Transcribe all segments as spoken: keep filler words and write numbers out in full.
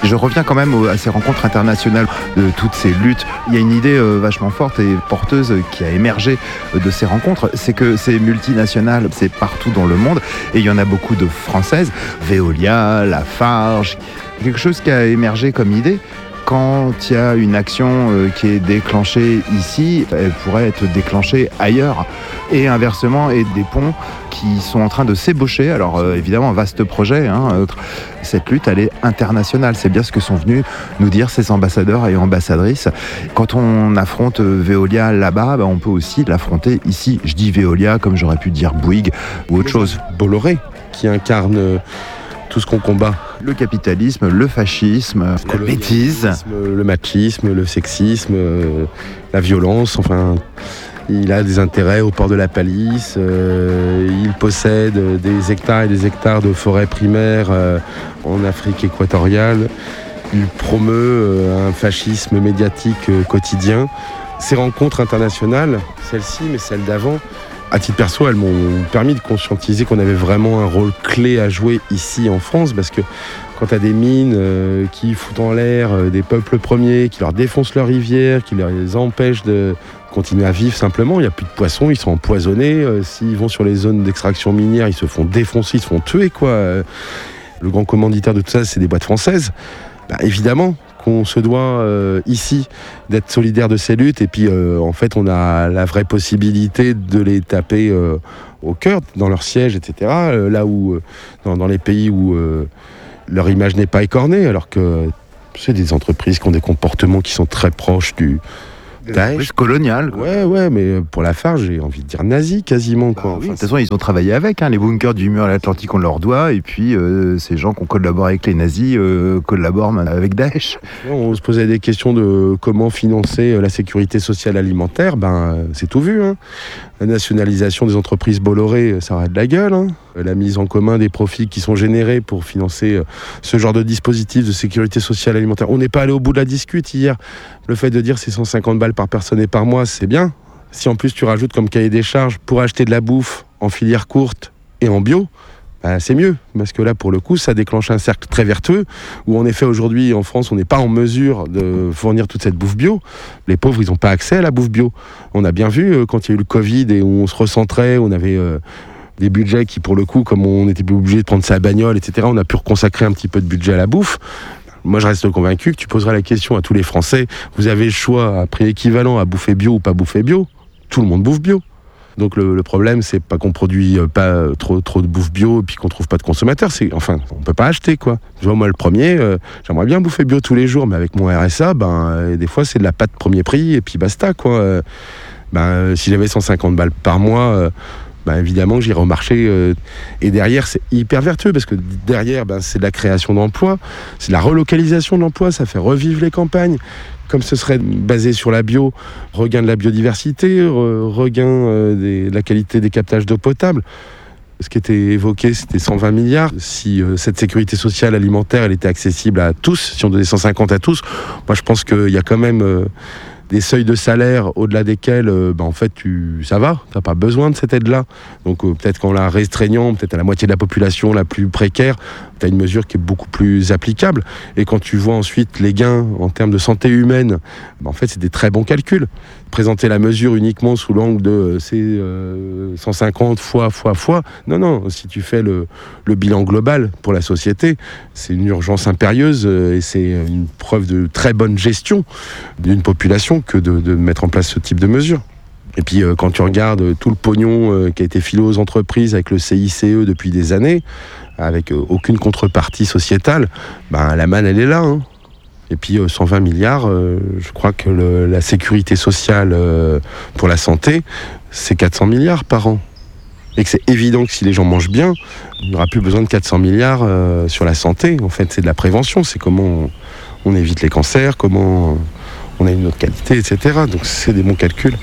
Je reviens quand même à ces rencontres internationales, de toutes ces luttes. Il y a une idée vachement forte et porteuse qui a émergé de ces rencontres, c'est que c'est multinational, c'est partout dans le monde, et il y en a beaucoup de françaises, Veolia, Lafarge, quelque chose qui a émergé comme idée. Quand il y a une action euh, qui est déclenchée ici, elle pourrait être déclenchée ailleurs. Et inversement, et des ponts qui sont en train de s'ébaucher. Alors euh, évidemment, un vaste projet. Hein. Cette lutte, elle est internationale. C'est bien ce que sont venus nous dire ces ambassadeurs et ambassadrices. Quand on affronte Veolia là-bas, bah, on peut aussi l'affronter ici. Je dis Veolia comme j'aurais pu dire Bouygues ou autre chose. Bolloré, qui incarne tout ce qu'on combat. Le capitalisme, le fascisme, la bêtise, le machisme, le sexisme, euh, la violence, enfin, il a des intérêts au port de la Palisse, euh, il possède des hectares et des hectares de forêts primaires euh, en Afrique équatoriale, il promeut euh, un fascisme médiatique euh, quotidien. Ces rencontres internationales, celle-ci mais celle d'avant, à titre perso, elles m'ont permis de conscientiser qu'on avait vraiment un rôle clé à jouer ici en France, parce que quand tu as des mines euh, qui foutent en l'air euh, des peuples premiers, qui leur défoncent leurs rivières, qui les empêchent de continuer à vivre simplement, il n'y a plus de poissons, ils sont empoisonnés, euh, s'ils vont sur les zones d'extraction minière, ils se font défoncer, ils se font tuer, quoi. Euh, le grand commanditaire de tout ça, c'est des boîtes françaises. Bah, évidemment qu'on se doit euh, ici d'être solidaire de ces luttes, et puis euh, en fait on a la vraie possibilité de les taper euh, au cœur, dans leur siège, et cetera. Euh, là où, euh, dans, dans les pays où euh, leur image n'est pas écornée, alors que c'est des entreprises qui ont des comportements qui sont très proches du Daesh colonial. Quoi. Ouais, ouais, mais pour Lafarge, j'ai envie de dire nazi quasiment. Quoi. Bah, oui, de toute façon, ils ont travaillé avec. Hein, les bunkers du mur à l'Atlantique, on leur doit. Et puis, euh, ces gens qui ont collaboré avec les nazis euh, collaborent avec Daesh. On se posait des questions de comment financer la sécurité sociale alimentaire. Ben, c'est tout vu. Hein. La nationalisation des entreprises Bolloré, ça aurait de la gueule. Hein. La mise en commun des profits qui sont générés pour financer ce genre de dispositif de sécurité sociale alimentaire. On n'est pas allé au bout de la discute hier. Le fait de dire c'est cent cinquante balles par personne et par mois, c'est bien. Si en plus tu rajoutes comme cahier des charges pour acheter de la bouffe en filière courte et en bio, ben c'est mieux. Parce que là, pour le coup, ça déclenche un cercle très vertueux où en effet, aujourd'hui, en France, on n'est pas en mesure de fournir toute cette bouffe bio. Les pauvres, ils n'ont pas accès à la bouffe bio. On a bien vu, quand il y a eu le Covid et où on se recentrait, on avait... Euh, des budgets qui, pour le coup, comme on était obligé de prendre sa bagnole, et cetera, on a pu reconsacrer un petit peu de budget à la bouffe. Moi, je reste convaincu que tu poseras la question à tous les Français. Vous avez le choix à prix équivalent à bouffer bio ou pas bouffer bio. Tout le monde bouffe bio. Donc le, le problème, c'est pas qu'on produit pas trop, trop de bouffe bio et puis qu'on trouve pas de consommateurs. C'est, enfin, on peut pas acheter, quoi. Tu vois, moi, le premier, euh, j'aimerais bien bouffer bio tous les jours, mais avec mon R S A, ben, euh, des fois, c'est de la pâte premier prix et puis basta, quoi. Euh, ben, euh, si j'avais cent cinquante balles par mois... Euh, Ben évidemment, j'irai au marché. Euh, et derrière, c'est hyper vertueux parce que derrière, ben, c'est de la création d'emplois, c'est de la relocalisation de l'emploi, ça fait revivre les campagnes. Comme ce serait basé sur la bio, regain de la biodiversité, re, regain euh, des, de la qualité des captages d'eau potable. Ce qui était évoqué, c'était cent vingt milliards. Si euh, cette sécurité sociale alimentaire, elle était accessible à tous, si on donnait cent cinquante à tous, moi je pense qu'il y a quand même... Euh, des seuils de salaire au-delà desquels, euh, ben en fait, tu, ça va, tu n'as pas besoin de cette aide-là. Donc euh, peut-être qu'en la restreignant, peut-être à la moitié de la population la plus précaire, tu as une mesure qui est beaucoup plus applicable. Et quand tu vois ensuite les gains en termes de santé humaine, ben en fait, c'est des très bons calculs. Présenter la mesure uniquement sous l'angle de euh, c'est euh, cent cinquante fois, fois, fois. Non, non, si tu fais le, le bilan global pour la société, c'est une urgence impérieuse euh, et c'est une preuve de très bonne gestion d'une population que de, de mettre en place ce type de mesures. Et puis euh, quand tu regardes euh, tout le pognon euh, qui a été filé aux entreprises avec le C I C E depuis des années, avec euh, aucune contrepartie sociétale, ben, la manne elle est là. Hein. Et puis euh, cent vingt milliards, euh, je crois que le, la sécurité sociale euh, pour la santé, c'est quatre cents milliards par an. Et que c'est évident que si les gens mangent bien, il n'y aura plus besoin de quatre cents milliards euh, sur la santé. En fait, c'est de la prévention, c'est comment on, on évite les cancers, comment on a une autre qualité, et cetera. Donc c'est des bons calculs.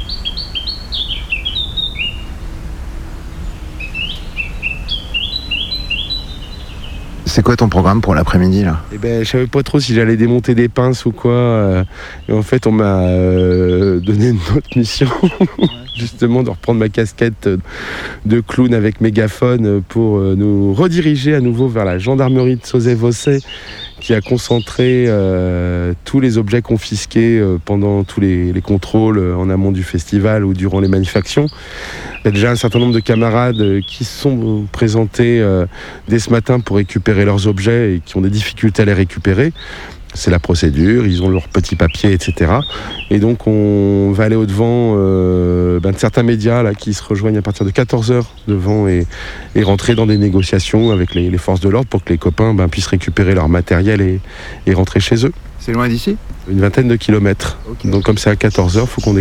C'est quoi ton programme pour l'après-midi là ? Eh ben, je savais pas trop si j'allais démonter des pinces ou quoi. Euh, et en fait, on m'a euh, donné une autre mission. Ouais. justement de reprendre ma casquette de clown avec mégaphone pour nous rediriger à nouveau vers la gendarmerie de Sauzet-Vaucey, qui a concentré euh, tous les objets confisqués euh, pendant tous les, les contrôles euh, en amont du festival ou durant les manifestations. Il y a déjà un certain nombre de camarades euh, qui se sont présentés euh, dès ce matin pour récupérer leurs objets et qui ont des difficultés à les récupérer. C'est la procédure, ils ont leurs petits papiers, et cetera. Et donc on va aller au-devant euh, ben, de certains médias là, qui se rejoignent à partir de quatorze heures devant et, et rentrer dans des négociations avec les, les forces de l'ordre pour que les copains ben, puissent récupérer leur matériel et, et rentrer chez eux. C'est loin d'ici ? Une vingtaine de kilomètres. Okay. Donc comme c'est à quatorze heures, il faut qu'on